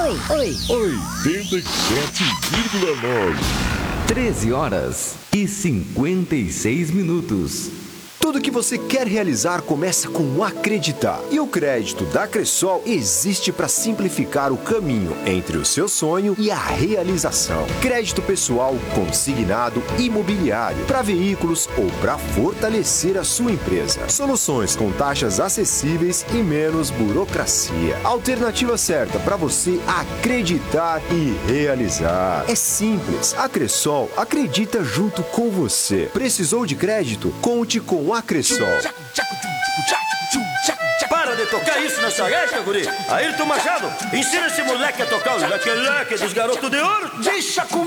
Oi. 87,9. 13h56. Tudo que você quer realizar começa com acreditar. E o crédito da Cressol existe para simplificar o caminho entre o seu sonho e a realização. Crédito pessoal, consignado, imobiliário, para veículos ou para fortalecer a sua empresa. Soluções com taxas acessíveis e menos burocracia. Alternativa certa para você acreditar e realizar. É simples. A Cressol acredita junto com você. Precisou de crédito? Conte com a Cressol. Para de tocar isso nessa régua, guri! Ayrton Machado, ensina esse moleque a tocar o leque-leque dos garotos de ouro! Deixa comigo!